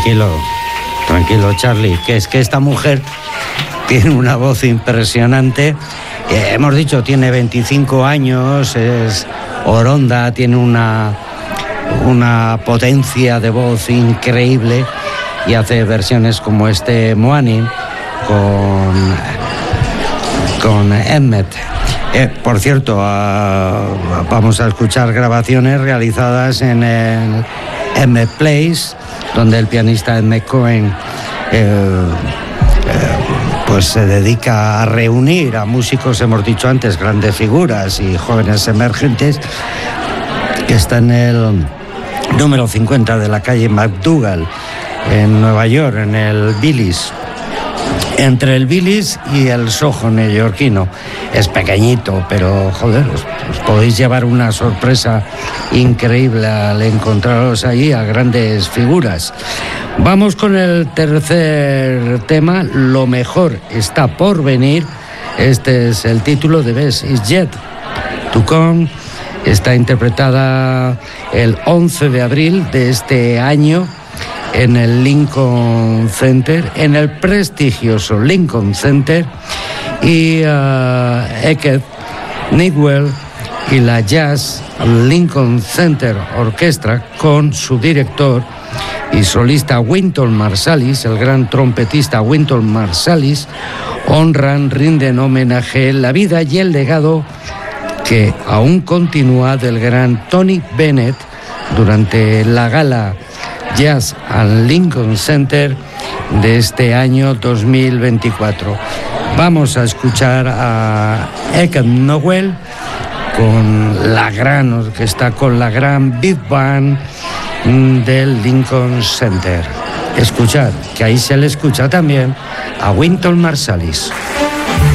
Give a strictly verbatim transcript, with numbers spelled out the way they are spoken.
Tranquilo, tranquilo, Charlie, que es que esta mujer tiene una voz impresionante. Eh, hemos dicho, tiene veinticinco años, es oronda, tiene una, una potencia de voz increíble y hace versiones como este Moanin con, con Emmett. Eh, por cierto, uh, vamos a escuchar grabaciones realizadas en el Emmett Place, donde el pianista Emmett Cohen eh, eh, pues se dedica a reunir a músicos, hemos dicho antes, grandes figuras y jóvenes emergentes, que está en el número cincuenta de la calle McDougall en Nueva York, en el Billy's. Entre el Billy's y el Soho neoyorquino. Es pequeñito, pero joder, os, os podéis llevar una sorpresa increíble al encontraros allí a grandes figuras. Vamos con el tercer tema, Lo mejor está por venir. Este es el título de Best Is Yet to Come. Está interpretada el once de abril de este año en el Lincoln Center, en el prestigioso Lincoln Center, y uh, Eket Nightwell y la Jazz Lincoln Center Orchestra, con su director y solista Wynton Marsalis, el gran trompetista Wynton Marsalis, honran, rinden homenaje, la vida y el legado que aún continúa del gran Tony Bennett durante la gala Jazz al Lincoln Center de este año dos mil veinticuatro. Vamos a escuchar a Eket Nowell con la gran orquesta, con la gran Big Band del Lincoln Center. Escuchad, que ahí se le escucha también a Wynton Marsalis.